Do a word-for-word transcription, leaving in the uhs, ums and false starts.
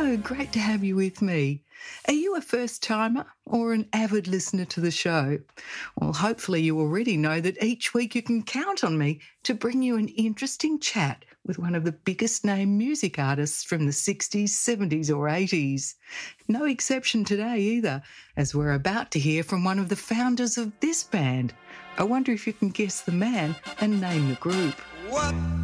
Hello, great to have you with me. Are you a first-timer or an avid listener to the show? Well, hopefully you already know that each week you can count on me to bring you an interesting chat with one of the biggest name music artists from the sixties, seventies or eighties. No exception today either, as we're about to hear from one of the founders of this band. I wonder if you can guess the man and name the group. What?